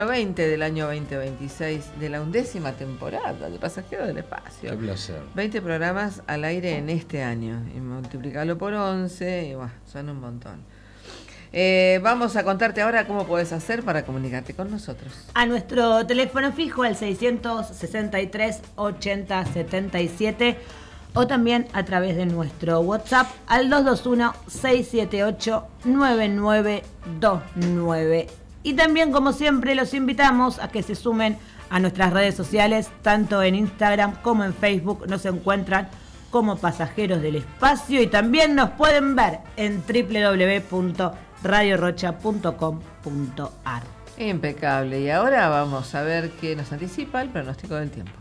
20 del año 2026 de la 11ª temporada de Pasajeros del Espacio. Qué placer. 20 programas al aire en este año y multiplicarlo por 11 y bueno, son un montón. Vamos a contarte ahora cómo puedes hacer para comunicarte con nosotros. A nuestro teléfono fijo, el 663 80 77, o también a través de nuestro WhatsApp al 221 678 9929. Y también, como siempre, los invitamos a que se sumen a nuestras redes sociales, tanto en Instagram como en Facebook. Nos encuentran como Pasajeros del Espacio y también nos pueden ver en www.radiorocha.com.ar. Impecable. Y ahora vamos a ver qué nos anticipa el pronóstico del tiempo.